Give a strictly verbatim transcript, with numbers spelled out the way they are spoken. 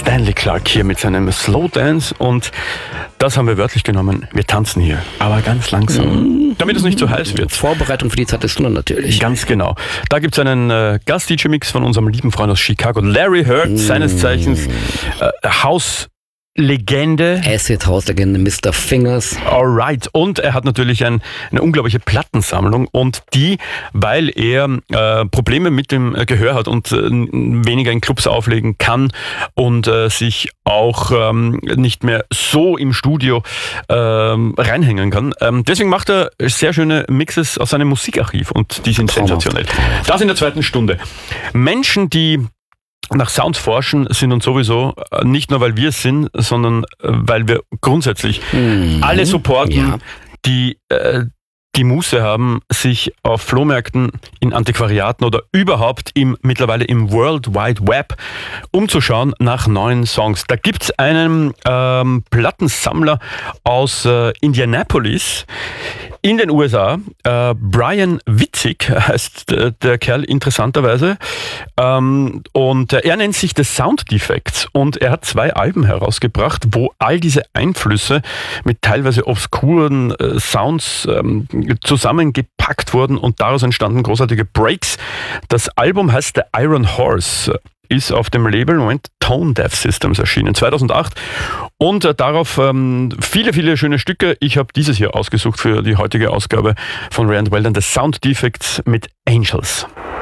Stanley Clarke hier mit seinem Slow Dance und das haben wir wörtlich genommen. Wir tanzen hier, aber ganz langsam, mm. damit es nicht zu heiß wird. Vorbereitung für die zweite Stunde natürlich. Ganz genau. Da gibt es einen äh, Gast-D J-Mix von unserem lieben Freund aus Chicago, Larry Heard, mm. seines Zeichens äh, House Legende. Acid House Legende, Mister Fingers. Alright. Und er hat natürlich ein, eine unglaubliche Plattensammlung und die, weil er äh, Probleme mit dem Gehör hat und äh, weniger in Clubs auflegen kann und äh, sich auch ähm, nicht mehr so im Studio äh, reinhängen kann. Ähm, deswegen macht er sehr schöne Mixes aus seinem Musikarchiv und die sind sensationell. Das in der zweiten Stunde. Menschen, die nach Sounds forschen, sind uns sowieso nicht nur, weil wir es sind, sondern weil wir grundsätzlich mhm. alle supporten, ja. die äh, die Muße haben, sich auf Flohmärkten, in Antiquariaten oder überhaupt im mittlerweile im World Wide Web umzuschauen nach neuen Songs. Da gibt es einen ähm, Plattensammler aus äh, Indianapolis in den U S A. Äh, Brian Witzig heißt äh, der Kerl interessanterweise. Ähm, und äh, er nennt sich The Sound Defects und er hat zwei Alben herausgebracht, wo all diese Einflüsse mit teilweise obskuren äh, Sounds ähm, zusammengepackt wurden und daraus entstanden großartige Breaks. Das Album heißt The Iron Horse, ist auf dem Label Moment Tone Deaf Systems erschienen, zweitausendacht. Und äh, darauf ähm, viele, viele schöne Stücke. Ich habe dieses hier ausgesucht für die heutige Ausgabe von Ray and Weldon, The Sound Defects mit Angels.